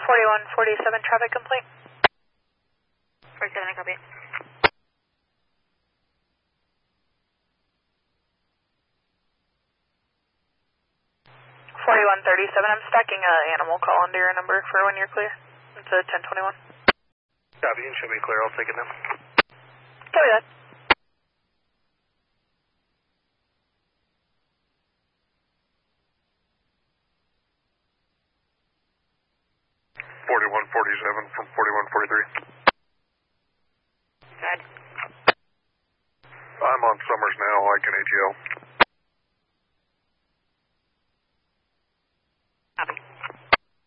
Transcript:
4147 traffic complaint. 47, I copy. 4137, I'm stacking an animal call under your number for when you're clear. It's a 1021. Copy, you should be clear, I'll take it now. Copy that. From 4143. Good. I'm on Summers now, like an ATL.